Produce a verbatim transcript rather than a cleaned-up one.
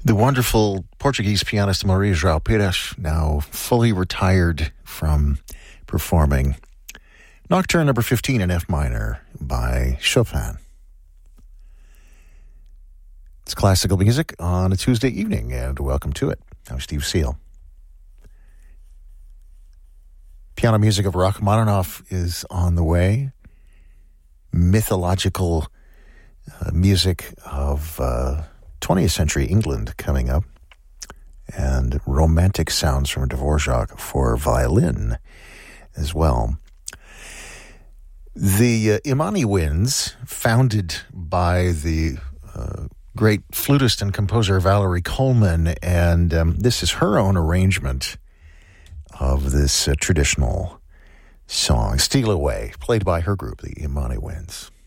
The wonderful Portuguese pianist Maria João Pires, now fully retired from performing Nocturne number fifteen in F minor by Chopin. It's classical music on a Tuesday evening, and welcome to it. I'm Steve Seal. Piano music of Rachmaninoff is on the way. Mythological uh, music of uh, twentieth century England coming up, and romantic sounds from Dvorak for violin as well. The uh, Imani Winds, founded by the uh, great flutist and composer Valerie Coleman, and um, this is her own arrangement of this uh, traditional song, Steal Away, played by her group, the Imani Winds.